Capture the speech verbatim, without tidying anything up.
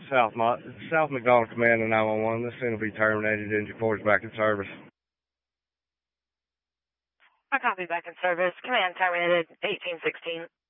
South Mo- South McDonald Command and nine one one. This thing will be terminated. Engine four is back in service. I copy back in service. Command terminated eighteen sixteen.